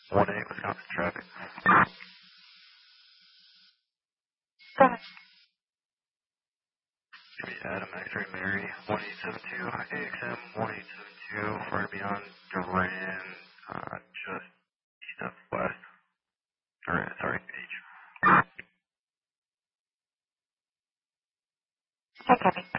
1-8 Wisconsin traffic. Give me Adam X-ray Mary 1872 AXM 1872. We're going to be on Duran, just east of west. Or, sorry, H. Okay.